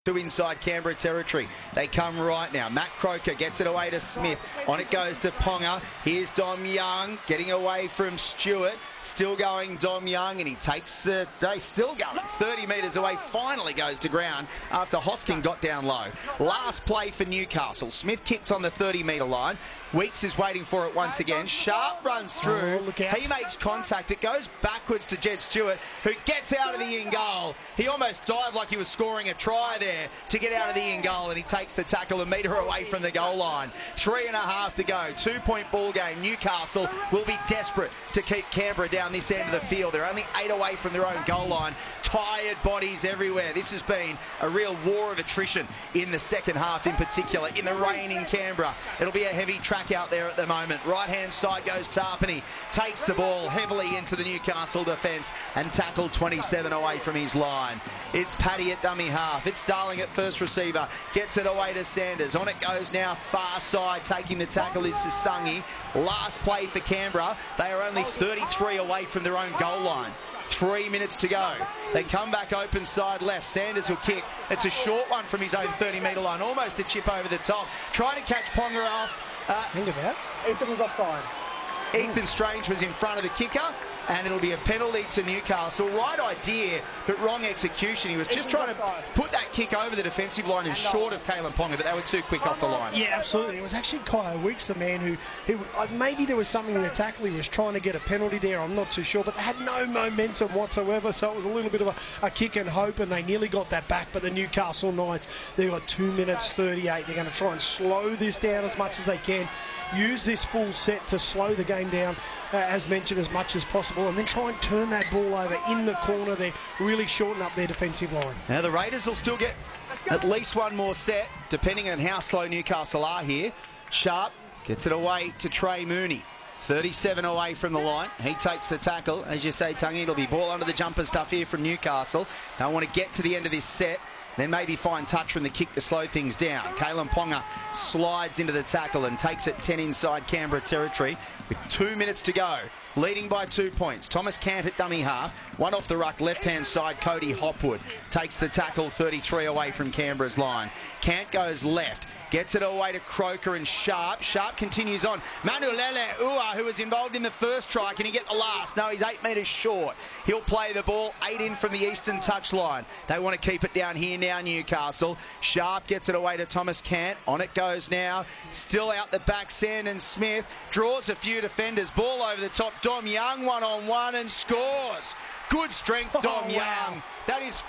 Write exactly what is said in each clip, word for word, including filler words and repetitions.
To inside Canberra territory. They come right now. Matt Croker gets it away to Smith. On it goes to Ponga. Here's Dom Young getting away from Stewart. Still going Dom Young, and he takes the day. Still going. thirty metres away. Finally goes to ground after Hosking got down low. Last play for Newcastle. Smith kicks on the thirty metre line. Weeks is waiting for it once again. Sharp runs through. Oh, look out. He makes contact. It goes backwards to Jed Stewart, who gets out of the in goal. He almost dived like he was scoring a try there to get out of the in goal, and he takes the tackle a metre away from the goal line. Three and a half to go. Two-point ball game. Newcastle will be desperate to keep Canberra down this end of the field. They're only eight away from their own goal line. Tired bodies everywhere. This has been a real war of attrition in the second half, in particular in the rain in Canberra. It'll be a heavy track out there at the moment. Right hand side goes Tarpany, takes the ball heavily into the Newcastle defence and tackled twenty-seven away from his line. It's Paddy at dummy half. It's Starling at first receiver, gets it away to Sanders. On it goes now far side, taking the tackle is Sasangi. Last play for Canberra. They are only thirty-three away from their own goal line. Three minutes to go. They come back open side left. Sanders will kick. It's a short one from his own thirty metre line. Almost a chip over the top. Trying to catch Ponga off. Uh, Think about Ethan was offside. Ethan Strange was in front of the kicker, and it'll be a penalty to Newcastle. Right idea, but wrong execution. He was just trying to put that kick over the defensive line and short of Kalyn Ponga, but they were too quick off the line. Yeah, absolutely. It was actually Kyle Weeks, the man who, who uh, maybe there was something in the tackle. He was trying to get a penalty there. I'm not too sure, but they had no momentum whatsoever, so it was a little bit of a, a kick and hope, and they nearly got that back. But the Newcastle Knights, they've got two minutes thirty-eight. They're going to try and slow this down as much as they can. Use this full set to slow the game down, uh, as mentioned, as much as possible, and then try and turn that ball over in the corner there, really shorten up their defensive line. Now the Raiders will still get at least one more set, depending on how slow Newcastle are here. Sharp gets it away to Trey Mooney. thirty-seven away from the line. He takes the tackle. As you say, Tungy, it'll be ball under the jumper stuff here from Newcastle. They want to get to the end of this set, then maybe find touch from the kick to slow things down. Kalyn Ponga slides into the tackle and takes it ten inside Canberra territory with two minutes to go. Leading by two points. Thomas Cant at dummy half. One off the ruck, left-hand side, Cody Hopwood takes the tackle thirty-three away from Canberra's line. Cant goes left. Gets it away to Croker and Sharp. Sharp continues on. Manulele Ua, who was involved in the first try. Can he get the last? No, he's eight metres short. He'll play the ball eight in from the eastern touchline. They want to keep it down here now, Newcastle. Sharp gets it away to Thomas Cant. On it goes now. Still out the back, Sandon Smith. Draws a few defenders. Ball over the top. Dom Young one-on-one and scores. Good strength, Dom Oh, Young. wow. That is...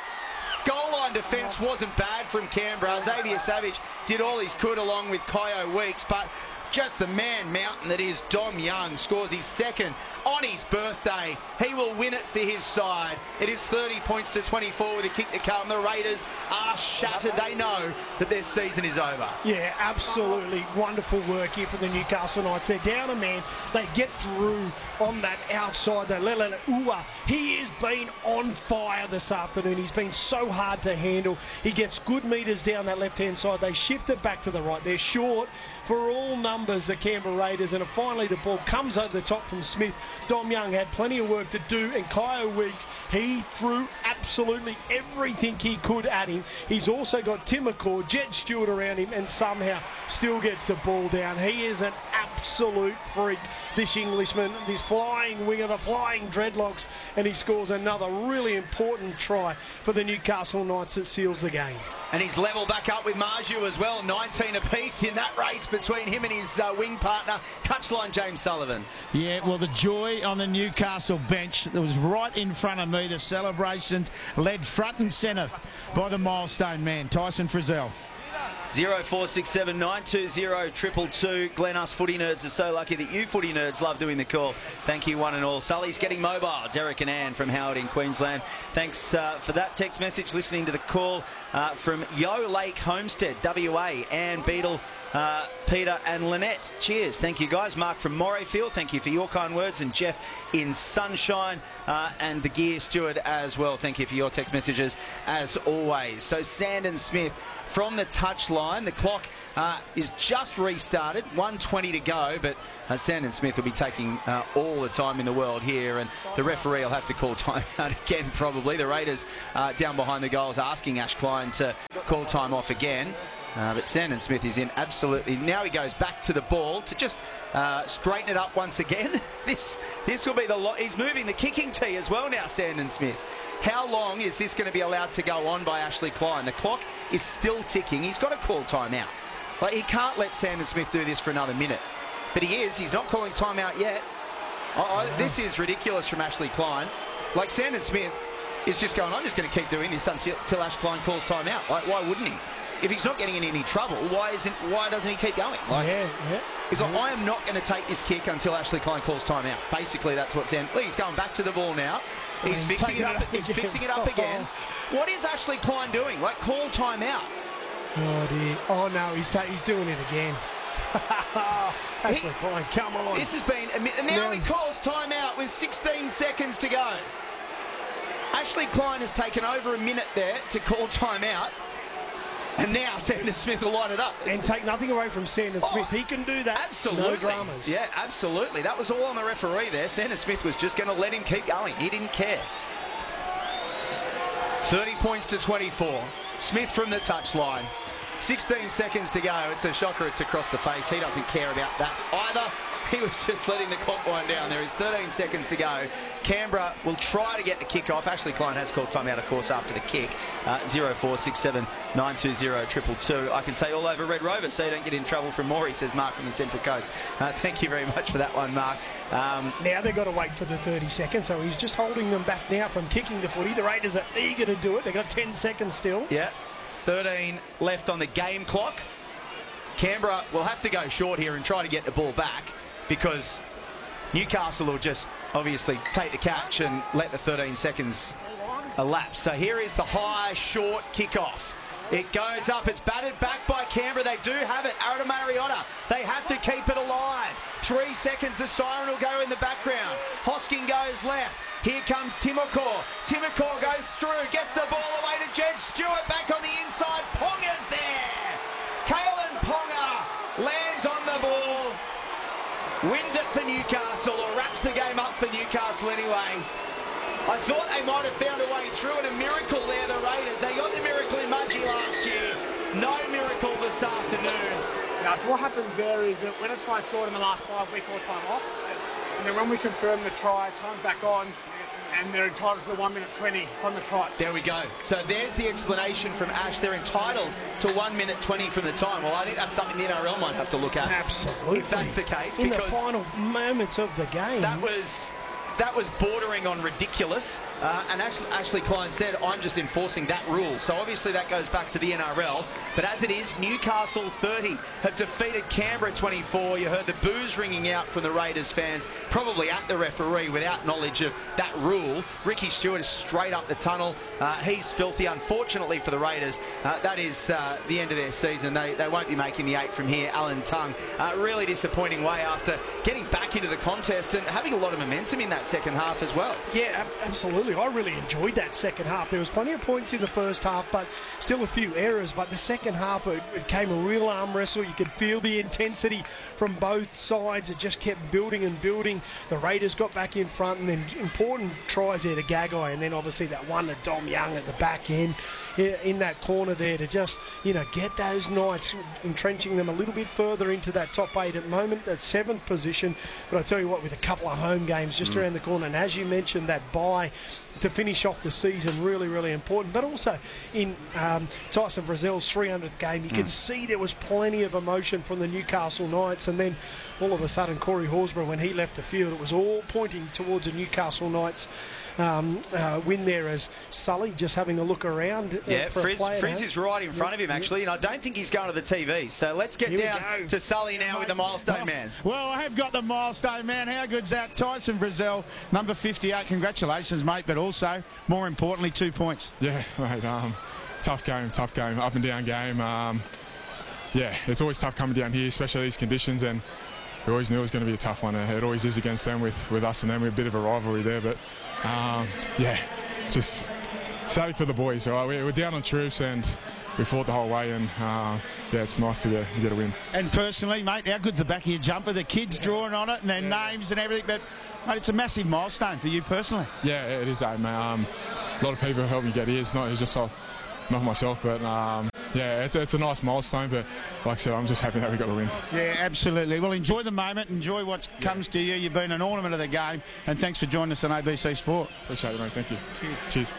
Goal line defence wasn't bad from Canberra. Xavier Savage did all he could along with Kyo Weeks, but just the man mountain that is Dom Young scores his second on his birthday. He will win it for his side. It is thirty points to twenty-four with a kick to come. The Raiders are shattered. They know that their season is over. Yeah, absolutely wonderful work here for the Newcastle Knights. They're down a man. They get through on that outside. The Lelele Ua. He has been on fire this afternoon. He's been so hard to handle. He gets good metres down that left-hand side. They shift it back to the right. They're short for all numbers, the Canberra Raiders, and finally the ball comes over the top from Smith. Dom Young had plenty of work to do, and Kyo Weeks, he threw absolutely everything he could at him. He's also got Tim McCaw, Jed Stewart around him, and somehow still gets the ball down. He is an absolute freak, this Englishman, this flying winger, the flying dreadlocks, and he scores another really important try for the Newcastle Knights that seals the game. And he's level back up with Marju as well. nineteen apiece in that race between him and his uh, wing partner, touchline James Sullivan. Yeah, well, the joy on the Newcastle bench that was right in front of me. The celebration led front and centre by the milestone man, Tyson Frizzell. zero four six seven nine two zero two two two. Glen, us footy nerds are so lucky that you footy nerds love doing the call. Thank you one and all. Sully's getting mobile. Derek and Ann from Howard in Queensland. Thanks uh, for that text message. Listening to the call uh, from Yo Lake Homestead, W A. Ann Beadle, uh, Peter and Lynette. Cheers. Thank you guys. Mark from Morayfield. Thank you for your kind words. And Jeff in Sunshine uh, and the Gear Steward as well. Thank you for your text messages as always. So Sandon Smith from the touchline. The clock uh, is just restarted, one twenty to go, but uh, Sandon Smith will be taking uh, all the time in the world here, and the referee will have to call time out again probably. The Raiders uh, down behind the goals asking Ash Klein to call time off again. Uh, but Sandon Smith is in absolutely. Now he goes back to the ball to just uh, straighten it up once again. This this will be the lot. He's moving the kicking tee as well now, Sandon Smith. How long is this going to be allowed to go on by Ashley Klein? The clock is still ticking. He's got to call timeout. Like, he can't let Sandon Smith do this for another minute. But he is. He's not calling timeout yet. I, I, this is ridiculous from Ashley Klein. Like, Sandon Smith is just going, I'm just going to keep doing this until, until Ash Klein calls timeout. Like, why wouldn't he? If he's not getting in any trouble, why isn't? Why doesn't he keep going? Like, yeah, yeah. He's like, I am not going to take this kick until Ashley Klein calls timeout. Basically, that's what Sandon. He's going back to the ball now. He's, he's fixing it up. It up he's fixing it up again. What is Ashley Klein doing? Like, call timeout. Oh dear. Oh no, he's ta he's doing it again. Ashley he, Klein, come on. This has been. And now no. he calls timeout with sixteen seconds to go. Ashley Klein has taken over a minute there to call timeout. And now Sandon Smith will line it up. And take nothing away from Sandon Smith. Oh, he can do that. Absolutely. No dramas. Yeah, absolutely. That was all on the referee there. Sandon Smith was just going to let him keep going. He didn't care. thirty points to twenty-four. Smith from the touchline. sixteen seconds to go. It's a shocker. It's across the face. He doesn't care about that either. He was just letting the clock wind down. There is thirteen seconds to go. Canberra will try to get the kick off. Ashley Klein has called timeout, of course, after the kick. Uh, zero four six seven nine two zero triple two. I can say all over Red Rover, so you don't get in trouble from Maury, says Mark from the Central Coast. Uh, thank you very much for that one, Mark. Um, now they've got to wait for the thirty seconds, so he's just holding them back now from kicking the footy. The Raiders are eager to do it. They've got ten seconds still. Yeah, thirteen left on the game clock. Canberra will have to go short here and try to get the ball back, because Newcastle will just obviously take the catch and let the thirteen seconds elapse. So here is the high, short kickoff. It goes up. It's batted back by Canberra. They do have it. Arata Mariota. They have to keep it alive. Three seconds. The siren will go in the background. Hosking goes left. Here comes Timokor. Timokor goes through. Gets the ball away to Jed Stewart. Back on the inside. Ponga's there. Kalen Ponga lands on the ball. Wins it for Newcastle, or wraps the game up for Newcastle anyway. I thought they might have found a way through, and a miracle there, the Raiders. They got the miracle in Mudgee last year. No miracle this afternoon. Now, so what happens there is that when a try scored in the last five, we call time off. And then when we confirm the try, time's back on, and they're entitled to the one minute twenty from the try. There we go. So there's the explanation from Ash. They're entitled to one minute twenty from the time. Well, I think that's something the N R L might have to look at. Absolutely. If that's the case. In because the final moments of the game. That was... That was bordering on ridiculous, uh, and Ashley, Ashley Klein said, I'm just enforcing that rule. So obviously that goes back to the N R L. But as it is, Newcastle thirty have defeated Canberra twenty-four. You heard the boos ringing out from the Raiders fans, probably at the referee without knowledge of that rule. Ricky Stewart is straight up the tunnel. Uh, he's filthy. Unfortunately for the Raiders, uh, that is uh, the end of their season. They, they won't be making the eight from here. Alan Tongue, uh, really disappointing way after getting back into the contest and having a lot of momentum in that second half as well. Yeah, absolutely. I really enjoyed that second half. There was plenty of points in the first half, but still a few errors. But the second half, it, it came a real arm wrestle. You could feel the intensity from both sides. It just kept building and building. The Raiders got back in front, and then important tries there to Gagai, and then obviously that one to Dom Young at the back end in that corner there to just, you know, get those Knights, entrenching them a little bit further into that top eight at the moment, that seventh position. But I tell you what, with a couple of home games just mm. around the corner, and as you mentioned, that bye to finish off the season, really, really important. But also in um, Tyson Frizzell's three hundredth game, you mm. can see there was plenty of emotion from the Newcastle Knights, and then all of a sudden Corey Horsburgh, when he left the field, it was all pointing towards the Newcastle Knights Um, uh, win there, as Sully just having a look around. Uh, yeah, for Frizz, a Frizz is right in front of him, actually, and I don't think he's going to the T V. So let's get Here down to Sully now with the milestone man. Well, I have got the milestone man. How good's that? Tyson Frizzell, number fifty-eight. Congratulations, mate, but also, more importantly, two points. Yeah, mate, um, tough game, tough game, up and down game. Um, yeah, it's always tough coming down here, especially these conditions, and we always knew it was going to be a tough one. It always is against them with, with us and them. We're a bit of a rivalry there, but um, yeah, just Excited for the boys. All right? we, we're down on troops and we fought the whole way, and uh, yeah, it's nice to get, to get a win. And personally, mate, how good's the back of your jumper? The kids drawing on it and their yeah. names and everything, but mate, it's a massive milestone for you personally. Yeah, it is that, mate. Um, a lot of people help me get here. It's not it's just off, not myself, but um, yeah, it's, it's a nice milestone. But like I said, I'm just happy that we got the win. Yeah, absolutely. Well, enjoy the moment, enjoy what yeah. comes to you. You've been an ornament of the game, and thanks for joining us on A B C Sport. Appreciate it, mate. Thank you. Cheers. Cheers.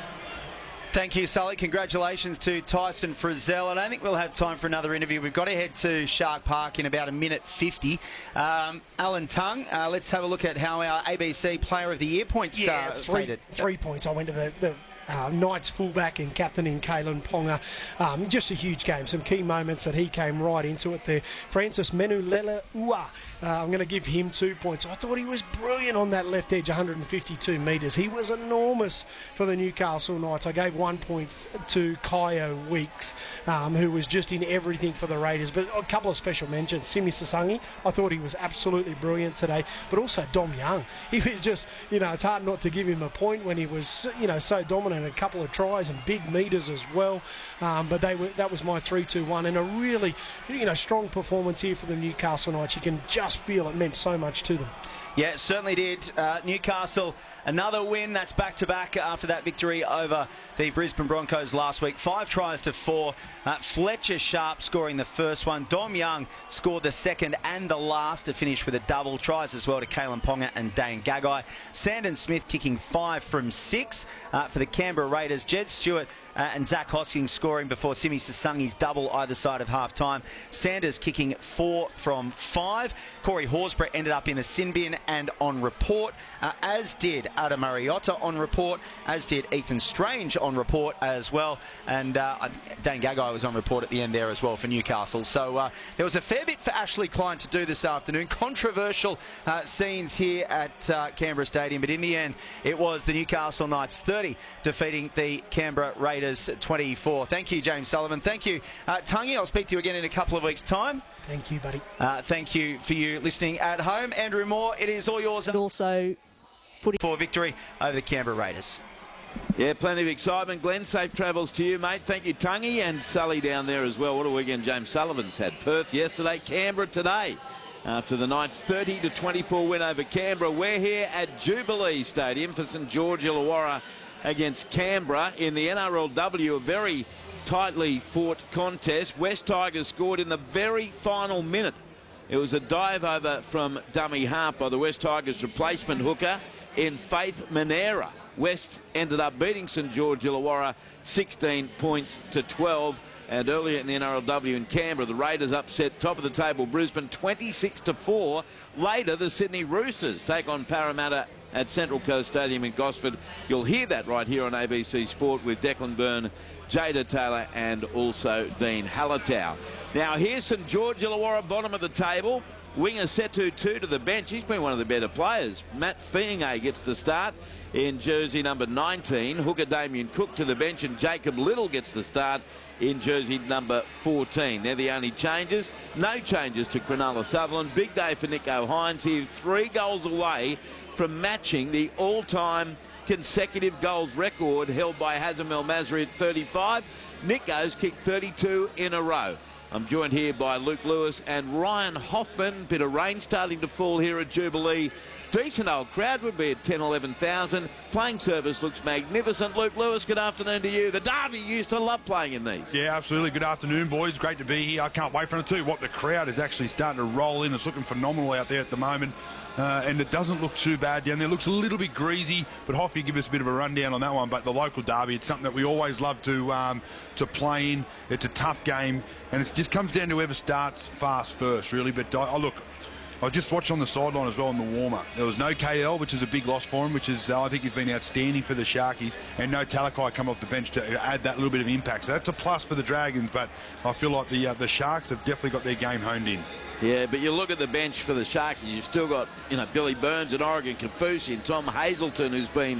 Thank you, Sully. Congratulations to Tyson Frizzell. I don't think we'll have time for another interview. We've got to head to Shark Park in about a minute fifty. Um, Alan Tongue, uh, let's have a look at how our A B C Player of the Year points yeah, uh, three, faded. Three points. I went to the... the Uh, Knights fullback and captain in Kalen Ponga. Um, just a huge game. Some key moments that he came right into it there. Francis Menulele Ua. Uh, I'm going to give him two points. I thought he was brilliant on that left edge, one hundred fifty-two metres. He was enormous for the Newcastle Knights. I gave one point to Kyo Weeks, um, who was just in everything for the Raiders. But a couple of special mentions. Simi Sasangi, I thought he was absolutely brilliant today. But also Dom Young. He was just, you know, it's hard not to give him a point when he was, you know, so dominant. And a couple of tries and big meters as well, um, but they were that was my three two one, and a really, you know, strong performance here for the Newcastle Knights. You can just feel it meant so much to them. Yeah, it certainly did. Uh, Newcastle, another win. That's back-to-back after that victory over the Brisbane Broncos last week. Five tries to four. Uh, Fletcher Sharp scoring the first one. Dom Young scored the second and the last to finish with a double. Tries as well to Kalen Ponga and Dane Gagai. Sandon Smith kicking five from six uh, for the Canberra Raiders. Jed Stewart uh, and Zach Hoskins scoring before Simi Sasangi's double either side of half-time. Sanders kicking four from five. Corey Horsburgh ended up in the sin bin and on report, uh, as did Adam Mariota on report, as did Ethan Strange on report as well, and uh, Dane Gagai was on report at the end there as well for Newcastle. So uh, there was a fair bit for Ashley Klein to do this afternoon. Controversial uh, scenes here at uh, Canberra Stadium, but in the end it was the Newcastle Knights thirty defeating the Canberra Raiders twenty-four. Thank you, James Sullivan. Thank you, uh, Tungy. I'll speak to you again in a couple of weeks' time. Thank you, buddy. Uh, thank you for you listening at home. Andrew Moore, it is all yours. And also putting for victory over the Canberra Raiders. Yeah, plenty of excitement. Glenn, safe travels to you, mate. Thank you, Tungy, and Sully down there as well. What a weekend James Sullivan's had. Perth yesterday, Canberra today. After the Knights' thirty to twenty-four win over Canberra, we're here at Jubilee Stadium for St George Illawarra against Canberra in the N R L W. A very tightly fought contest. West Tigers scored in the very final minute. It was a dive over from dummy half by the West Tigers replacement hooker in Faith Manera. West ended up beating St George Illawarra sixteen points to twelve. And earlier in the N R L W in Canberra, the Raiders upset top of the table Brisbane twenty-six to four. Later, the Sydney Roosters take on Parramatta at Central Coast Stadium in Gosford. You'll hear that right here on A B C Sport with Declan Byrne, Jada Taylor and also Dean Hallertau. Now here's St George Illawarra, bottom of the table. Winger Setu two to the bench. He's been one of the better players. Matt Fiinge gets the start in jersey number nineteen. Hooker Damien Cook to the bench, and Jacob Little gets the start in jersey number fourteen. They're the only changes. No changes to Cronulla Sutherland. Big day for Nico Hines. He's three goals away from matching the all-time consecutive goals record held by Hazem El Masri at thirty-five. Nico's kicked thirty-two in a row. I'm joined here by Luke Lewis and Ryan Hoffman. Bit of rain starting to fall here at Jubilee. Decent old crowd, would be at ten, eleven thousand. Playing service looks magnificent. Luke Lewis, good afternoon to you. The Derby used to love playing in these. Yeah, absolutely. Good afternoon, boys. Great to be here. I can't wait for it too. What the crowd is actually starting to roll in. It's looking phenomenal out there at the moment. Uh, and it doesn't look too bad down there. It looks a little bit greasy, but Hoffy give us a bit of a rundown on that one. But the local derby, it's something that we always love to um, to play in. It's a tough game, and it just comes down to whoever starts fast first, really. But I, I look, I just watched on the sideline as well in the warm-up. There was no K L, which is a big loss for him, which is uh, I think he's been outstanding for the Sharkies, and no Talakai come off the bench to add that little bit of impact. So that's a plus for the Dragons, but I feel like the uh, the Sharks have definitely got their game honed in. Yeah, but you look at the bench for the Sharkies, you've still got, you know, Billy Burns and Oregon Kafusi and Tom Hazelton, who's been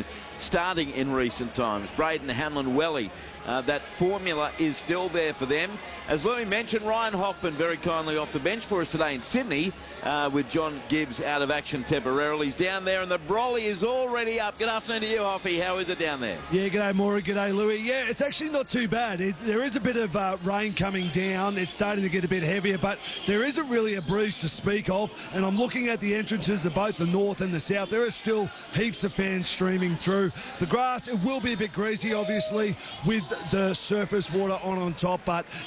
starting in recent times. Braden Hanlon-Welly, uh, that formula is still there for them. As Louis mentioned, Ryan Hoffman very kindly off the bench for us today in Sydney, uh, with John Gibbs out of action temporarily. He's down there and the brolly is already up. Good afternoon to you, Hoffy. How is it down there? Yeah, g'day Maury, g'day Louis. Yeah, it's actually not too bad. It, there is a bit of uh, rain coming down. It's starting to get a bit heavier, but there isn't really a breeze to speak of. And I'm looking at the entrances of both the north and the south. There are still heaps of fans streaming through. The grass, it will be a bit greasy, obviously, with the surface water on on top, but